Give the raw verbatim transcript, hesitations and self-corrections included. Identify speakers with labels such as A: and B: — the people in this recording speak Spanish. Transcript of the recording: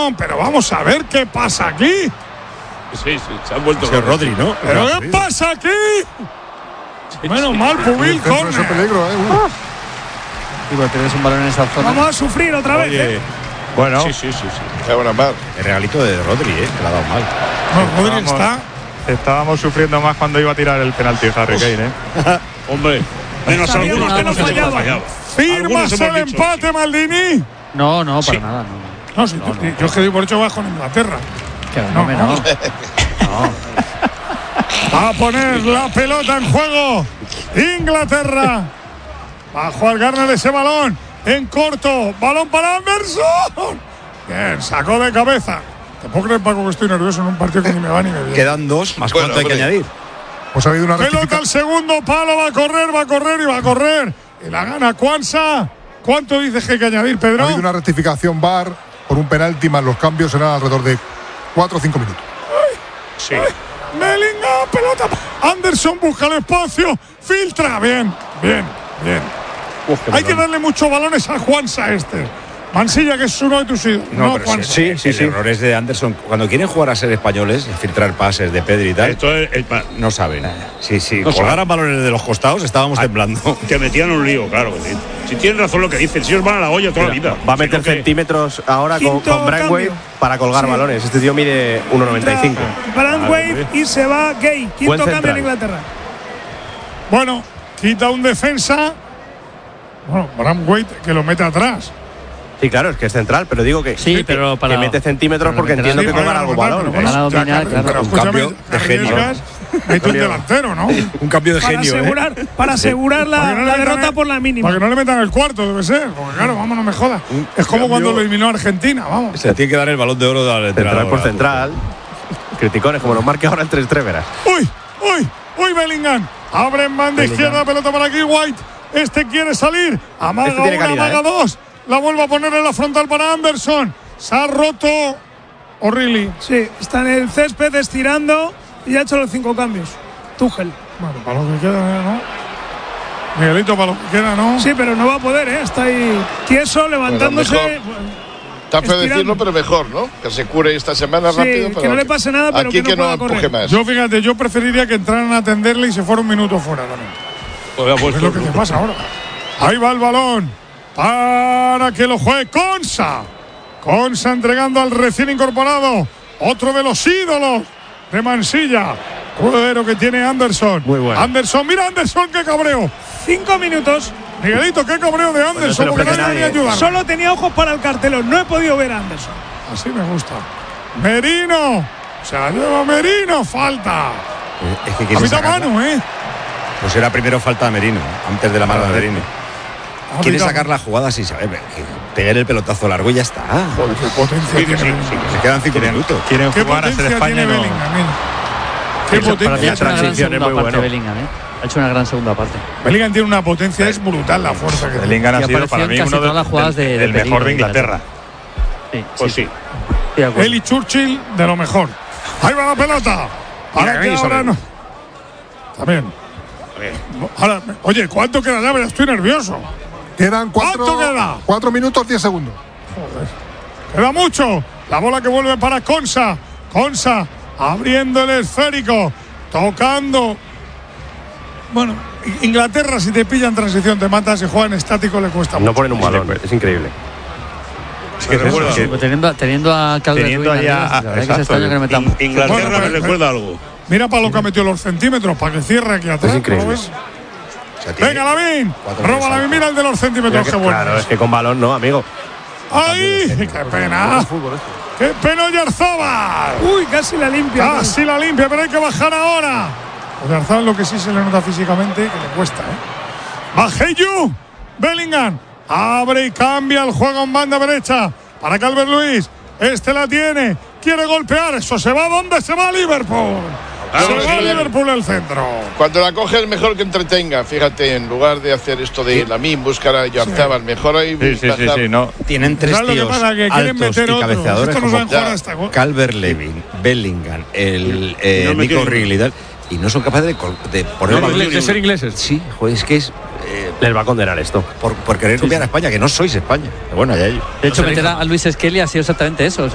A: balón. Pero vamos a ver qué pasa aquí.
B: Sí, sí, se han vuelto.
C: Es Rodri, ¿no?
A: ¿Pero qué pasa aquí? Menos mal, Pubil,
D: corner. Ese peligro, ¿eh? Uh.
E: Y cuando tienes un balón en esa zona.
F: Vamos a sufrir otra vez.
C: Oye,
F: ¿eh?
C: bueno.
B: Sí, sí, sí, sí.
D: Qué buena mar.
C: El regalito de Rodri, ¿eh? Que le ha dado mal.
A: No, Rodri está.
G: Estábamos sufriendo más cuando iba a tirar el penalti Harry Kane, ¿eh?
B: Hombre, menos
F: Sabíamos
B: algunos
F: que no
B: que no
F: fallaba.
B: fallado.
A: ¿Firmas el empate, Maldini?
E: No, no, para
B: Sí.
E: nada. No,
A: No, sí,
E: no,
A: yo,
E: no.
A: yo es que doy por hecho vas con Inglaterra.
E: Que
A: No,
E: no, no.
A: no.
E: no.
A: Va a poner la pelota en juego Inglaterra. Va a jugar Garner ese balón en corto. Balón para Anderson. Bien, sacó de cabeza. ¿Te puedo creer, Paco, que estoy nervioso en un partido que ni me va ni me viene?
C: Quedan dos, más
D: Bueno,
C: cuánto hay que
D: hombre.
C: añadir.
D: Pues ha habido una
A: Pelota
D: rectificación.
A: al segundo palo. Va a correr, va a correr y va a correr. Y la gana Kwanza. ¿Cuánto dices que hay que añadir,
D: Ha
A: Pedro?
D: habido una rectificación V A R por un penalti más los cambios serán alrededor de cuatro o cinco minutos.
B: Sí.
A: Bellingham, pelota. Anderson busca el espacio. Filtra. Bien, bien, bien.
G: Uf, qué
A: Hay que
G: balón.
A: darle muchos balones a Juansa este. Mansilla, que es uno de tus ídolos. No,
C: pero
A: Juansa.
C: sí, sí, sí. El error es de Anderson. Cuando quieren jugar a ser españoles, filtrar pases de Pedri y tal,
B: Esto es el,
C: no saben. Sí, sí.
B: No
C: Colgaran balones de los costados, estábamos temblando.
B: te metían un lío, claro. que sí. Si tienes razón lo que dicen, si ellos van a la olla toda la vida.
H: Va a meter
B: Sino que-
H: centímetros ahora con,
F: Quinto
H: con Braithwaite
F: cambio.
H: para colgar
F: Sí.
H: balones. Este tío mide uno noventa y cinco.
F: Braithwaite y se va Gay. Quinto
H: Buen
F: cambio
H: central.
F: en Inglaterra.
A: Bueno, quita un defensa. Bueno, Braithwaite que lo mete atrás.
H: Sí, claro, es que es central, pero digo que,
E: Sí,
H: que-
E: pero para-
H: que mete centímetros
E: para
H: porque
E: meter
H: entiendo
E: al-
H: que
A: Sí,
H: colgar
A: para
H: algo
A: rematar,
H: balón.
A: pero
E: Para
A: bueno, ya,
E: dominar,
A: Pero
E: claro.
C: Un
A: escúchame,
C: cambio de genio.
A: arriesgas, mete un
H: Genio.
A: delantero, ¿no?
C: Un cambio de
F: Para
C: genio, ¿eh?
F: asegurar, para asegurar la,
A: Para que no le
F: la
A: metan
F: derrota
A: el-
F: por la mínima.
A: Para que no le metan el cuarto, debe ser. Porque claro, vamos, no me jodas. Es como
C: cambio-
A: cuando lo eliminó Argentina, vamos.
C: Se tiene que dar el balón de oro del
H: Central por central. Criticones, como nos marque ahora el tres tres, verás.
A: ¡Uy! ¡Uy! ¡Uy, Bellingham! Abre en banda
H: Bellingham.
A: izquierda, pelota para aquí, White. Este quiere salir. Amaga
H: Este tiene
A: una,
H: calidad,
A: amaga
H: ¿eh?
A: dos. La vuelve a poner en la frontal para Anderson. Se ha roto O'Reilly.
F: Sí, está en el césped estirando y ha hecho los cinco cambios. Tuchel.
A: Bueno, para lo que queda, ¿no? Miguelito, para lo que queda, ¿no?
F: Sí, pero no va a poder, ¿eh? Está ahí tieso, levantándose.
I: mejor. Está feo
F: estirando.
I: decirlo, pero mejor, ¿no? Que se cure esta semana
F: Sí,
I: rápido.
F: que
I: pero
F: no le pase nada, pero
I: aquí
F: que no
I: que no,
F: pueda
I: empuje
F: correr.
I: más.
A: Yo, fíjate, yo preferiría que entraran a atenderle y se fuera un minuto fuera también.
B: Pues ha
A: Es
B: puesto
A: lo que te pasa ahora. Ahí va el balón para que lo juegue Konsa. Konsa entregando al recién incorporado. Otro de los ídolos de Mansilla. Cuero que tiene Anderson.
H: Muy bueno.
A: Anderson, mira Anderson, qué cabreo.
F: Cinco minutos.
A: Miguelito, qué cabreo de Anderson.
H: se lo
A: Porque
H: ofrece
A: nadie venía a
H: nadie.
A: ayudar.
F: Solo tenía ojos para el cartelón. No he podido ver a Anderson.
A: Así me gusta. Merino. Se la lleva Merino. Falta.
C: Es que
A: A
C: quiere
A: mitad
C: sacarla.
A: mano, ¿eh?
C: Pues era primero falta de Merino, antes de la mano de Merino.
A: A
C: Quiere
A: mitad-
C: sacar la jugada sin saber. Pegar el pelotazo largo y ya está.
A: Joder, qué potencia
B: Sí,
A: tiene
B: sí,
A: Bellingham.
B: sí.
C: Se quedan cinco minutos.
G: Quieren
A: Qué
G: jugar a ser
A: potencia
G: España
A: tiene
G: y no.
A: Bellingham, mira. Qué
E: Para mí ha
A: potencia.
E: hecho una gran
H: transición es
E: segunda
H: muy
E: parte
H: bueno.
E: Bellingham, ¿eh? Ha hecho una gran segunda parte.
A: Bellingham tiene una potencia, es brutal la fuerza que tiene.
G: Bellingham
E: Y
G: ha sido
E: apareció
G: para
E: en
G: mí
E: casi
G: uno de,
E: todas las jugadas
G: del-
E: de-
G: el
E: de
G: mejor de
E: peligro de
G: Inglaterra.
E: Sí,
B: Pues sí.
E: estoy de acuerdo.
A: Él y Churchill de lo mejor. Ahí va la pelota. Para que ahora no. También. Ahora, oye, ¿cuánto queda ya? Ya estoy nervioso.
D: Quedan cuatro,
A: ¿Cuánto queda?
D: cuatro minutos, diez segundos.
A: Queda mucho. La bola que vuelve para Konsa. Konsa abriendo el esférico. Tocando. Bueno, Inglaterra, si te pilla en transición, te mata. Si juega en estático, le cuesta
H: No
A: mucho.
H: ponen un balón, es increíble.
G: Es que es eso, es que-
E: Pues teniendo, teniendo a Calvert
G: Teniendo
E: Lewin
G: ahí a-
E: arriba, la verdad que
G: exacto,
E: es extraño que no metan.
B: In- Inglaterra
A: Bueno,
B: me
A: pero-
B: recuerda algo.
A: Mira para lo que ha metido los centímetros, para que cierre aquí atrás.
H: Es increíble.
A: ¿no ves?
C: O sea, tiene
A: Venga, Lavín.
C: cuatro
A: Roba
C: pies
A: Lavín.
C: alto.
A: Mira el de los centímetros. Qué bueno.
H: Claro, es que con balón no, amigo.
A: ¡Ay! ¡Qué pena! ¡Qué pena, Oyarzabal!
F: Uy, casi la limpia.
A: Casi la limpia, pero hay que bajar ahora. Oyarzabal lo que sí se le nota físicamente, que le cuesta, ¿eh? ¡Bajeyu! Bellingham. Abre y cambia el juego en banda derecha para Calvert Lewin. Este la tiene. Quiere golpear. Eso se va. ¿Dónde se va? Liverpool.
I: Claro,
A: se
I: sí,
A: va
I: sí.
A: Liverpool al centro.
I: Cuando la coge es mejor que entretenga, fíjate, en lugar de hacer esto de Lamin, buscar a Yarzábal, mejor ahí.
G: Sí, sí, sí, sí, no.
C: Tienen tres
A: ¿Sabes lo que
C: tíos
A: pasa? Que quieren
C: altos
A: meter
C: y
A: otro.
C: cabeceadores
A: Esto no
C: como
A: saben jugar a esta.
C: Calvert Lewin, Bellingham, el eh,
B: Y no
C: Nico
B: metieron-
C: O'Reilly y tal, y no son capaces de, col- de poner
B: No,
C: balón.
B: de ser
C: ingleses. Sí, joder, es que es eh,
H: Les va a condenar esto.
C: por, por querer copiar a España, que no sois España. Pero bueno, allá ellos.
E: De hecho, meter a Luis Skelly ha sido exactamente eso.